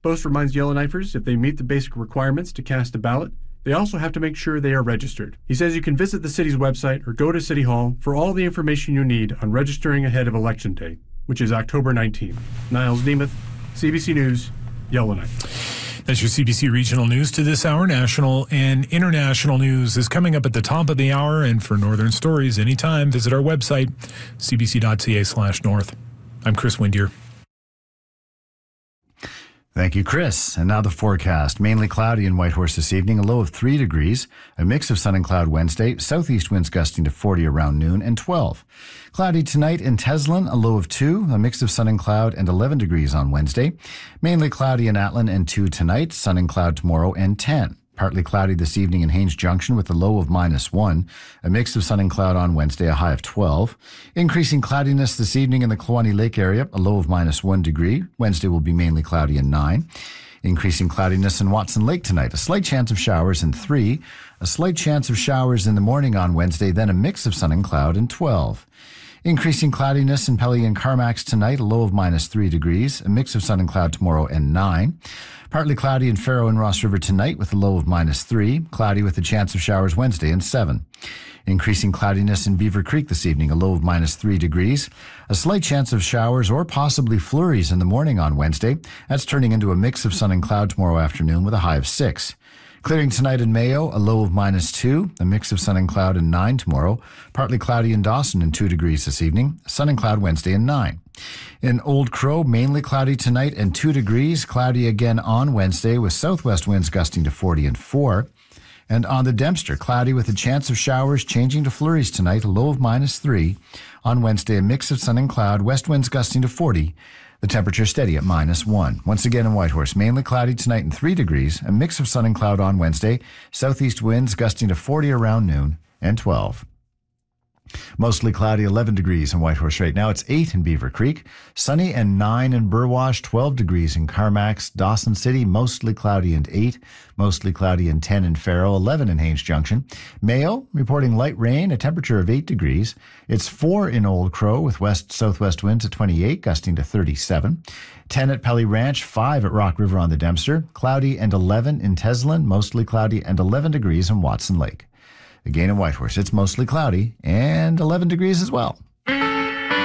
Post reminds Yellowknifers if they meet the basic requirements to cast a ballot, they also have to make sure they are registered. He says you can visit the city's website or go to City Hall for all the information you need on registering ahead of Election Day, which is October 19th. Niles Nemeth, CBC News, Yellowknife. That's your CBC Regional News to this hour. National and international news is coming up at the top of the hour. And for Northern Stories, anytime, visit our website, cbc.ca/north. I'm Chris Windier. Thank you, Chris. And now the forecast. Mainly cloudy in Whitehorse this evening, a low of 3 degrees, a mix of sun and cloud Wednesday, southeast winds gusting to 40 around noon, and 12. Cloudy tonight in Teslin, a low of 2, a mix of sun and cloud, and 11 degrees on Wednesday. Mainly cloudy in Atlin and 2 tonight, sun and cloud tomorrow, and 10. Partly cloudy this evening in Haines Junction with a low of -1. A mix of sun and cloud on Wednesday, a high of 12. Increasing cloudiness this evening in the Kluane Lake area, a low of -1 degree. Wednesday will be mainly cloudy and 9. Increasing cloudiness in Watson Lake tonight, a slight chance of showers in 3. A slight chance of showers in the morning on Wednesday, then a mix of sun and cloud in 12. Increasing cloudiness in Pelly and Carmacks tonight, a low of -3 degrees, a mix of sun and cloud tomorrow and 9. Partly cloudy in Faro and Ross River tonight with a low of -3, cloudy with a chance of showers Wednesday and 7. Increasing cloudiness in Beaver Creek this evening, a low of -3 degrees, a slight chance of showers or possibly flurries in the morning on Wednesday. That's turning into a mix of sun and cloud tomorrow afternoon with a high of 6. Clearing tonight in Mayo, a low of -2, a mix of sun and cloud and 9 tomorrow. Partly cloudy in Dawson and 2 degrees this evening. Sun and cloud Wednesday and 9. In Old Crow, mainly cloudy tonight and 2 degrees. Cloudy again on Wednesday with southwest winds gusting to 40 and 4. And on the Dempster, cloudy with a chance of showers changing to flurries tonight, a low of -3. On Wednesday, a mix of sun and cloud, west winds gusting to 40. The temperature steady at -1. Once again in Whitehorse, mainly cloudy tonight and 3 degrees, a mix of sun and cloud on Wednesday, southeast winds gusting to 40 around noon, and 12. Mostly cloudy, 11 degrees in Whitehorse right now. It's 8 in Beaver Creek. Sunny and 9 in Burwash, 12 degrees in Carmacks. Dawson City, mostly cloudy and 8. Mostly cloudy and 10 in Faro, 11 in Haines Junction. Mayo, reporting light rain, a temperature of 8 degrees. It's 4 in Old Crow with west-southwest winds at 28, gusting to 37. 10 at Pelly Ranch, 5 at Rock River on the Dempster. Cloudy and 11 in Teslin, mostly cloudy and 11 degrees in Watson Lake. Again in Whitehorse, it's mostly cloudy and 11 degrees as well.